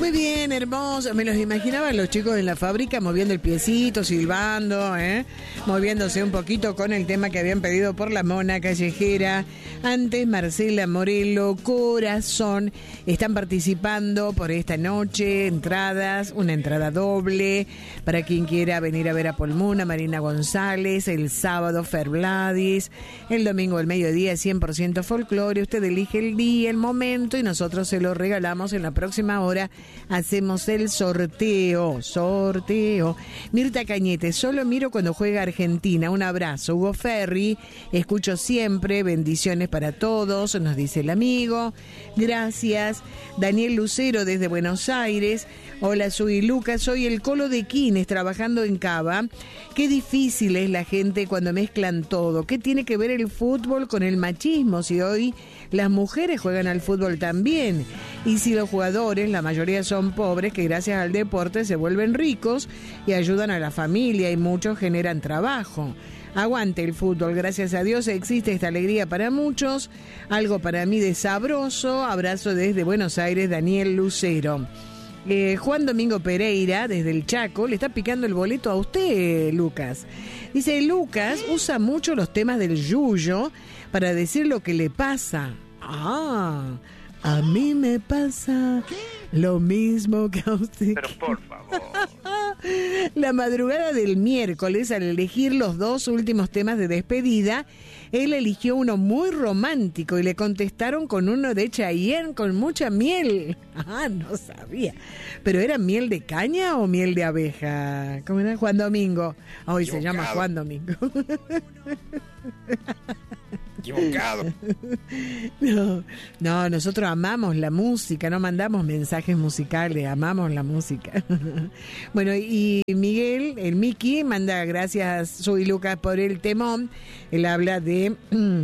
Muy bien, hermoso. Me los imaginaba los chicos en la fábrica moviendo el piecito, silbando, moviéndose un poquito con el tema que habían pedido por la mona callejera. Antes, Marcela Morelo, Corazón, están participando por esta noche. Entradas, una entrada doble para quien quiera venir a ver a Polmuna, Marina González. El sábado, Fer Vladis. El domingo al mediodía, 100% folclore. Usted elige el día, el momento y nosotros se lo regalamos en la próxima hora. Hacemos el sorteo. Mirta Cañete, solo miro cuando juega Argentina. Un abrazo. Hugo Ferri, escucho siempre. Bendiciones para todos, nos dice el amigo. Gracias. Daniel Lucero desde Buenos Aires. Hola, soy Lucas, soy el Colo de Quines, trabajando en Cava. Qué difícil es la gente cuando mezclan todo. ¿Qué tiene que ver el fútbol con el machismo? Si hoy las mujeres juegan al fútbol también. Y si los jugadores, la mayoría son pobres, que gracias al deporte se vuelven ricos y ayudan a la familia y muchos generan trabajo. Aguante el fútbol, gracias a Dios existe esta alegría para muchos, algo para mí de sabroso. Abrazo desde Buenos Aires, Daniel Lucero. Juan Domingo Pereira, desde el Chaco, le está picando el boleto a usted, Lucas. Dice, Lucas usa mucho los temas del yuyo para decir lo que le pasa. A mí me pasa lo mismo que a usted. Pero por favor. La madrugada del miércoles, al elegir los dos últimos temas de despedida, él eligió uno muy romántico y le contestaron con uno de Chayanne con mucha miel. No sabía. ¿Pero era miel de caña o miel de abeja? ¿Cómo era? Juan Domingo. Hoy se llama Juan Domingo. Equivocado. No, nosotros amamos la música, no mandamos mensajes musicales, amamos la música. Bueno, y Miguel, el Miki, manda gracias, soy Lucas, por el temón. Él habla de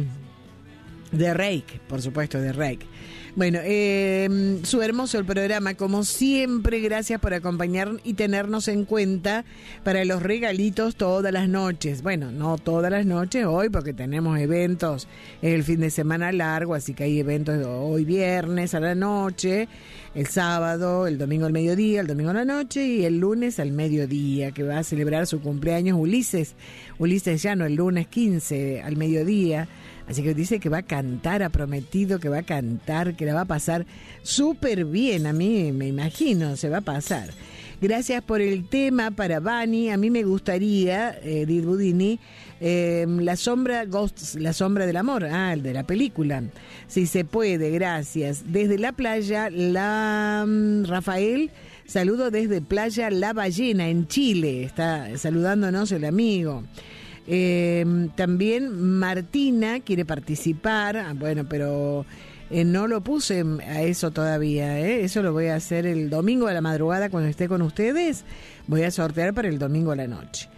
Reik, por supuesto, de Reik. Bueno, su hermoso el programa, como siempre, gracias por acompañar y tenernos en cuenta para los regalitos todas las noches. Bueno, no todas las noches hoy porque tenemos eventos el fin de semana largo, así que hay eventos hoy viernes a la noche, el sábado, el domingo al mediodía, el domingo a la noche y el lunes al mediodía, que va a celebrar su cumpleaños Ulises Llano el lunes 15 al mediodía. Así que dice que va a cantar, ha prometido que va a cantar, que la va a pasar súper bien. A mí me imagino, se va a pasar. Gracias por el tema para Bani. A mí me gustaría, Edith Budini, La sombra Ghosts, La sombra del amor, el de la película. Si se puede, gracias. Desde la playa, Rafael, saludo desde Playa La Ballena, en Chile. Está saludándonos el amigo. También Martina quiere participar, bueno, pero no lo puse a eso todavía, eso lo voy a hacer el domingo a la madrugada cuando esté con ustedes, voy a sortear para el domingo a la noche.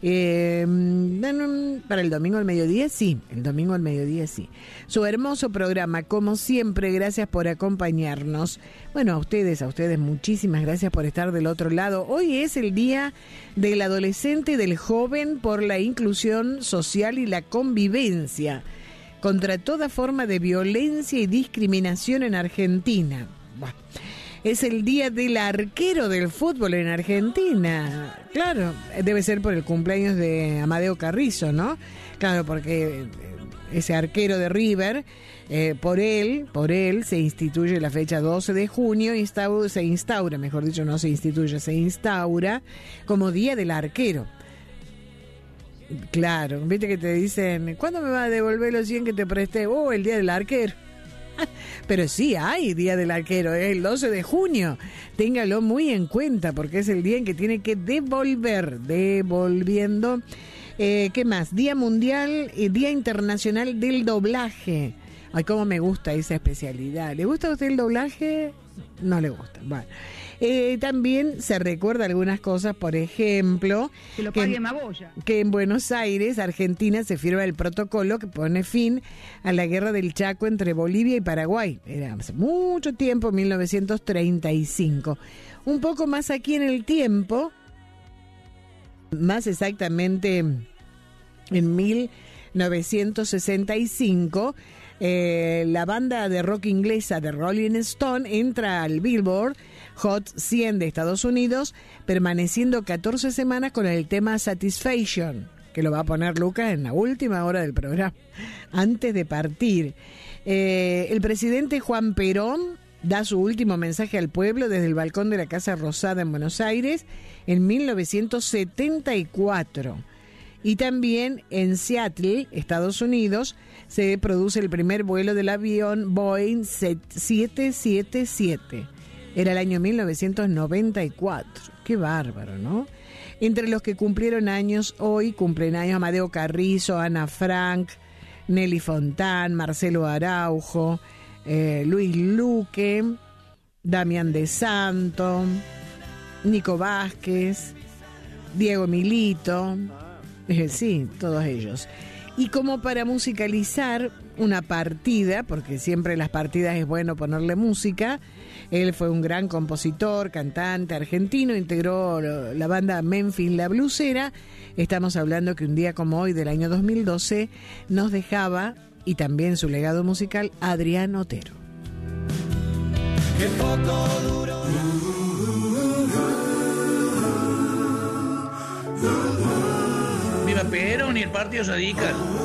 Para el domingo al mediodía sí, Su hermoso programa, como siempre, gracias por acompañarnos. Bueno, a ustedes muchísimas gracias por estar del otro lado. Hoy es el día del adolescente y del joven por la inclusión social y la convivencia contra toda forma de violencia y discriminación en Argentina. Bueno, es el día del arquero del fútbol en Argentina. Claro, debe ser por el cumpleaños de Amadeo Carrizo, ¿no? Claro, porque ese arquero de River, por él se instituye la fecha 12 de junio, se instaura como Día del Arquero. Claro, viste que te dicen, ¿cuándo me vas a devolver los 100 que te presté? El Día del Arquero. Pero sí hay Día del Arquero, es el 12 de junio. Téngalo muy en cuenta porque es el día en que tiene que devolviendo. ¿Qué más? Día Mundial y Día Internacional del Doblaje. Ay, cómo me gusta esa especialidad. ¿Le gusta a usted el doblaje? No le gusta. Bueno. También se recuerda algunas cosas, por ejemplo, que en Buenos Aires, Argentina, se firma el protocolo que pone fin a la guerra del Chaco entre Bolivia y Paraguay. Era hace mucho tiempo, 1935. Un poco más aquí en el tiempo, más exactamente en 1965, la banda de rock inglesa de Rolling Stone entra al Billboard Hot 100 de Estados Unidos, permaneciendo 14 semanas con el tema Satisfaction, que lo va a poner Lucas en la última hora del programa, antes de partir. El presidente Juan Perón da su último mensaje al pueblo desde el balcón de la Casa Rosada en Buenos Aires en 1974. Y también en Seattle, Estados Unidos, se produce el primer vuelo del avión Boeing 777. Era el año 1994. Qué bárbaro, ¿no? Entre los que cumplieron años hoy, cumplen años Amadeo Carrizo, Ana Frank, Nelly Fontán, Marcelo Araujo, Luis Luque, Damián de Santo, Nico Vázquez, Diego Milito, sí, todos ellos. Y como para musicalizar una partida, porque siempre en las partidas es bueno ponerle música, él fue un gran compositor, cantante argentino, integró la banda Memphis La Blusera. Estamos hablando que un día como hoy del año 2012 nos dejaba, y también su legado musical, Adrián Otero. Qué poco duró. Viva Perón y el Partido Radical.